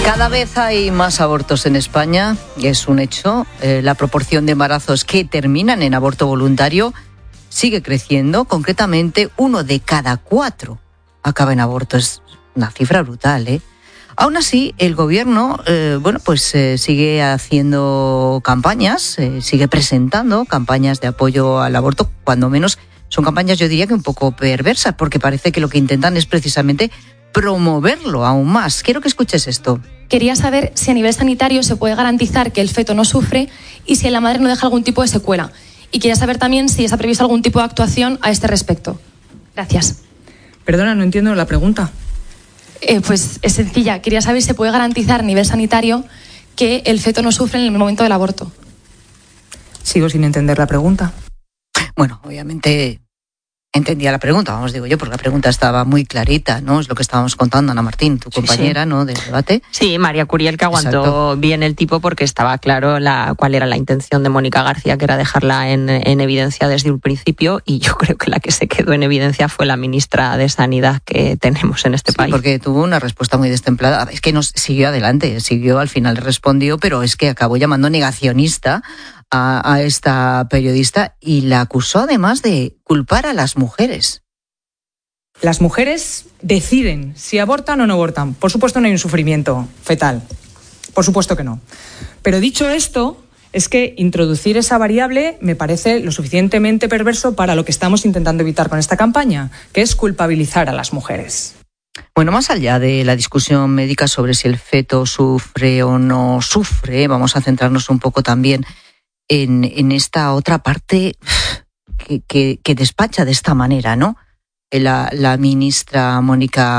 Cada vez hay más abortos en España, es un hecho. La proporción de embarazos que terminan en aborto voluntario sigue creciendo. Concretamente, 1 de cada 4 acaba en aborto. Es una cifra brutal, ¿eh? Aún así, el gobierno sigue haciendo campañas, sigue presentando campañas de apoyo al aborto, cuando menos son campañas, yo diría que un poco perversas, porque parece que lo que intentan es precisamente promoverlo aún más. Quiero que escuches esto. Quería saber si a nivel sanitario se puede garantizar que el feto no sufre y si la madre no deja algún tipo de secuela. Y quería saber también si está previsto algún tipo de actuación a este respecto. Gracias. Perdona, no entiendo la pregunta. Pues es sencilla. Quería saber si se puede garantizar a nivel sanitario que el feto no sufre en el momento del aborto. Sigo sin entender la pregunta. Bueno, obviamente entendía la pregunta, porque la pregunta estaba muy clarita, ¿no? Es lo que estábamos contando, Ana Martín, tu compañera, sí. ¿No? Del debate. Sí, María Curiel, que aguantó Exacto. Bien el tipo, porque estaba claro cuál era la intención de Mónica García, que era dejarla en evidencia desde un principio, y yo creo que la que se quedó en evidencia fue la ministra de Sanidad que tenemos en este país. Porque tuvo una respuesta muy destemplada. Es que nos siguió adelante, al final respondió, pero es que acabó llamando negacionista a esta periodista y la acusó además de culpar a las mujeres. Las mujeres deciden si abortan o no abortan. Por supuesto no hay un sufrimiento fetal. Por supuesto que no. Pero dicho esto, es que introducir esa variable me parece lo suficientemente perverso para lo que estamos intentando evitar con esta campaña, que es culpabilizar a las mujeres. Bueno, más allá de la discusión médica sobre si el feto sufre o no sufre, vamos a centrarnos un poco también en esta otra parte que despacha de esta manera, ¿no? La ministra Mónica